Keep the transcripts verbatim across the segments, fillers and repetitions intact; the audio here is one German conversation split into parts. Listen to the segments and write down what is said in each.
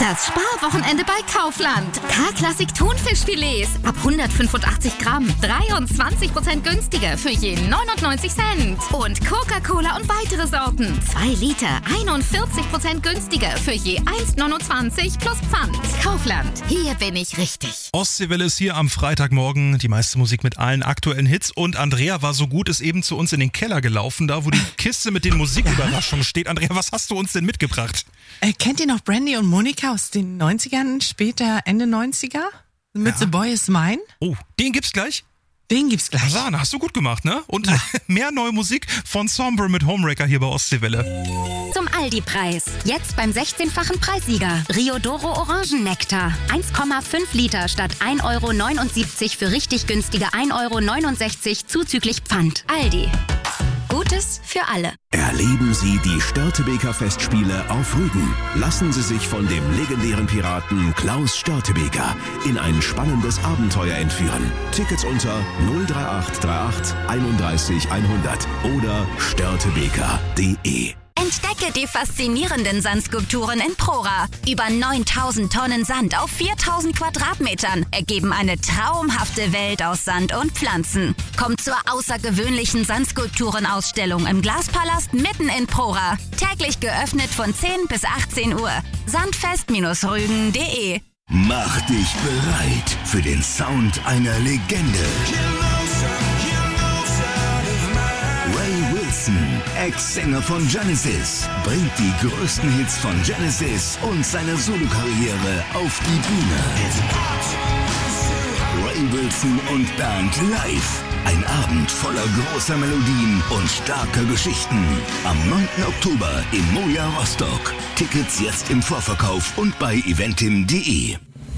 Das Sparwochenende bei Kaufland. K-Klassik Thunfischfilets ab hundertfünfundachtzig Gramm. dreiundzwanzig Prozent günstiger für je neunundneunzig Cent. Und Coca-Cola und weitere Sorten. zwei Liter, einundvierzig Prozent günstiger für je eins neunundzwanzig plus Pfand. Kaufland, hier bin ich richtig. Ostseewelle ist hier am Freitagmorgen. Die meiste Musik mit allen aktuellen Hits. Und Andrea war so gut, ist eben zu uns in den Keller gelaufen, da wo die Kiste mit den Musiküberraschungen steht. Andrea, was hast du uns denn mitgebracht? Äh, kennt ihr noch Brandy und Monica aus den neunzigern, später Ende neunziger? Mit Ja. The Boy Is Mine? Oh, den gibt's gleich? Den gibt's gleich. Sahne, hast du gut gemacht, ne? Und mehr neue Musik von Sombre mit Homewrecker hier bei Ostseewelle. Zum Aldi-Preis. Jetzt beim sechzehnfachen Preissieger. Riodoro Orangennektar. eins Komma fünf Liter statt ein Euro neunundsiebzig für richtig günstige ein Euro neunundsechzig zuzüglich Pfand. Aldi. Gutes für alle. Erleben Sie die Störtebeker Festspiele auf Rügen. Lassen Sie sich von dem legendären Piraten Klaus Störtebeker in ein spannendes Abenteuer entführen. Tickets unter null drei acht drei acht einunddreißig hundert oder störtebeker punkt de. Entdecke die faszinierenden Sandskulpturen in Prora. Über neuntausend Tonnen Sand auf viertausend Quadratmetern ergeben eine traumhafte Welt aus Sand und Pflanzen. Kommt zur außergewöhnlichen Sandskulpturenausstellung im Glaspalast mitten in Prora. Täglich geöffnet von zehn bis achtzehn Uhr. sandfest Rügen punkt de. Mach dich bereit für den Sound einer Legende. Ray Wilson, Ex-Sänger von Genesis, bringt die größten Hits von Genesis und seine Solokarriere auf die Bühne. Ray Wilson und Band live. Ein Abend voller großer Melodien und starker Geschichten. Am neunten Oktober im Moja Rostock. Tickets jetzt im Vorverkauf und bei eventim punkt de.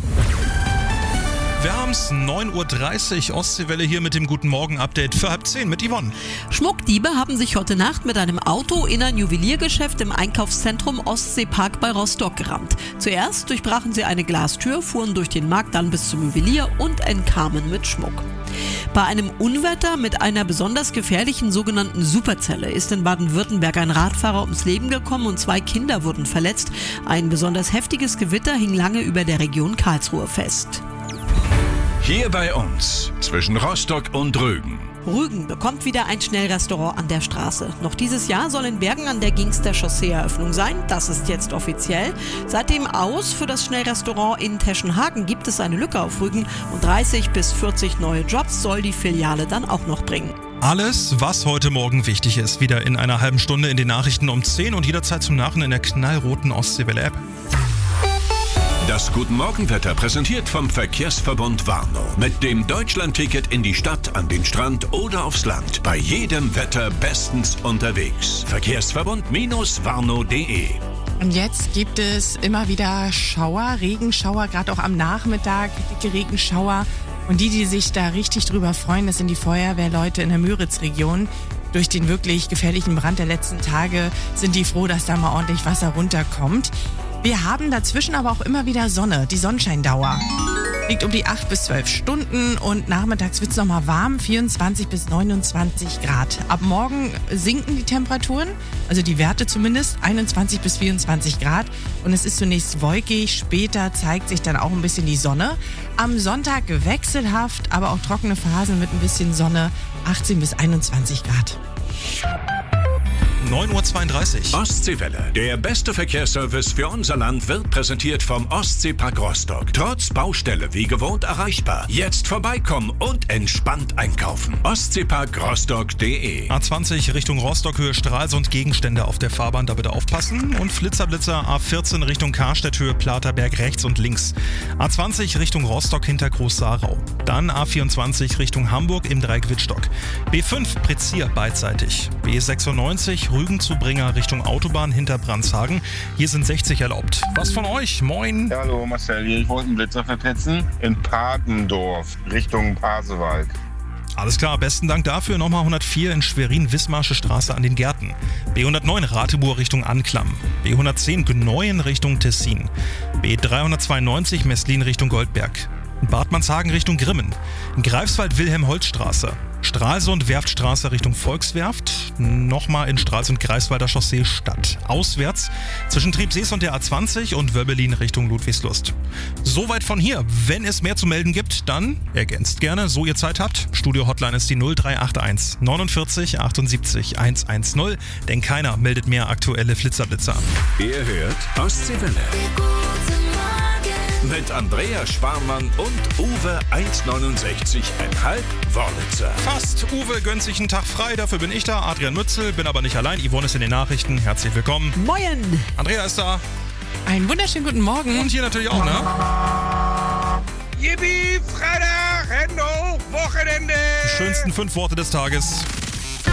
Wir haben's, neun Uhr dreißig, Ostseewelle hier mit dem Guten Morgen-Update für halb zehn mit Yvonne. Schmuckdiebe haben sich heute Nacht mit einem Auto in ein Juweliergeschäft im Einkaufszentrum Ostseepark bei Rostock gerammt. Zuerst durchbrachen sie eine Glastür, fuhren durch den Markt dann bis zum Juwelier und entkamen mit Schmuck. Bei einem Unwetter mit einer besonders gefährlichen sogenannten Superzelle ist in Baden-Württemberg ein Radfahrer ums Leben gekommen und zwei Kinder wurden verletzt. Ein besonders heftiges Gewitter hing lange über der Region Karlsruhe fest. Hier bei uns, zwischen Rostock und Rügen. Rügen bekommt wieder ein Schnellrestaurant an der Straße. Noch dieses Jahr soll in Bergen an der Gingster Chaussee-Eröffnung sein. Das ist jetzt offiziell. Seitdem aus für das Schnellrestaurant in Teschenhagen gibt es eine Lücke auf Rügen und dreißig bis vierzig neue Jobs soll die Filiale dann auch noch bringen. Alles, was heute Morgen wichtig ist, wieder in einer halben Stunde in den Nachrichten um zehn und jederzeit zum Nachhören in der knallroten Ostseewelle-App. Das Guten Morgenwetter präsentiert vom Verkehrsverbund Warnow. Mit dem Deutschlandticket in die Stadt, an den Strand oder aufs Land. Bei jedem Wetter bestens unterwegs. Verkehrsverbund Warnow punkt de. Und jetzt gibt es immer wieder Schauer, Regenschauer, gerade auch am Nachmittag, dicke Regenschauer. Und die, die sich da richtig drüber freuen, das sind die Feuerwehrleute in der Müritz-Region. Durch den wirklich gefährlichen Brand der letzten Tage sind die froh, dass da mal ordentlich Wasser runterkommt. Wir haben dazwischen aber auch immer wieder Sonne, die Sonnenscheindauer. Liegt um die acht bis zwölf Stunden und nachmittags wird es nochmal warm, vierundzwanzig bis neunundzwanzig Grad. Ab morgen sinken die Temperaturen, also die Werte zumindest, einundzwanzig bis vierundzwanzig Grad. Und es ist zunächst wolkig, später zeigt sich dann auch ein bisschen die Sonne. Am Sonntag wechselhaft, aber auch trockene Phasen mit ein bisschen Sonne, achtzehn bis einundzwanzig Grad. neun Uhr zweiunddreißig. Ostseewelle. Der beste Verkehrsservice für unser Land wird präsentiert vom Ostseepark Rostock. Trotz Baustelle wie gewohnt erreichbar. Jetzt vorbeikommen und entspannt einkaufen. ostseepark rostock punkt de. A zwanzig Richtung Rostock, Höhe Stralsund, Gegenstände auf der Fahrbahn, da bitte aufpassen. Und Flitzerblitzer A vierzehn Richtung Karstedt, Höhe Platerberg rechts und links. A zwanzig Richtung Rostock hinter Groß-Sarau. Dann A vierundzwanzig Richtung Hamburg im Dreieck Wittstock. B fünf Prezier beidseitig. B sechsundneunzig Rügen zu Bringer Richtung Autobahn hinter Brandshagen. Hier sind sechzig erlaubt. Was von euch? Moin. Ja, hallo Marcel hier. Ich wollte einen Blitzer verpetzen in Patendorf Richtung Pasewalk. Alles klar, besten Dank dafür. Nochmal hundertvier in Schwerin-Wismarsche Straße an den Gärten. B hundertneun Ratibor Richtung Anklam. B hundertzehn Gneuen Richtung Tessin. B dreihundertzweiundneunzig Messlin Richtung Goldberg. Bad Manshagen Richtung Grimmen. Greifswald Wilhelm-Holz-Straße. Stralsund Werftstraße Richtung Volkswerft. nochmal in Stralsund Greifswalder Chaussee Stadt. Auswärts zwischen Triebsees und der A zwanzig und Wöbbelin Richtung Ludwigslust. Soweit von hier. Wenn es mehr zu melden gibt, dann ergänzt gerne, so ihr Zeit habt. Studio-Hotline ist die null drei acht eins neunundvierzig achtundsiebzig hundertzehn, denn keiner meldet mehr aktuelle Flitzerblitzer an. Ihr hört Ostseewelle. Mit Andrea Schwarmann und Uwe eins neunundsechzig Komma fünf Wörlitzer. Fast. Uwe gönnt sich einen Tag frei, dafür bin ich da. Adrian Mützel, bin aber nicht allein. Yvonne ist in den Nachrichten. Herzlich willkommen. Moin! Andrea ist da. Einen wunderschönen guten Morgen. Und hier natürlich auch, ne? Yippie, Freitag, Hände hoch, Wochenende. Die schönsten fünf Worte des Tages.